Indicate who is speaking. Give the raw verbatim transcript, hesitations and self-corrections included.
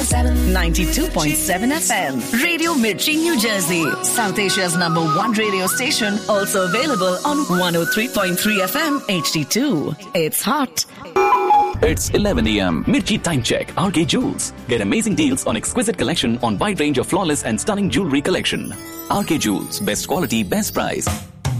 Speaker 1: seven.
Speaker 2: ninety-two point seven F M. Radio Mirchi, New Jersey. South Asia's number one radio station. Also available on one oh three point three F M H D two. It's hot.
Speaker 3: It's eleven a m. Mirchi Time Check. R K Jewels. Get amazing deals on exquisite collection on wide range of flawless and stunning jewelry collection. R K Jewels. Best quality, best price.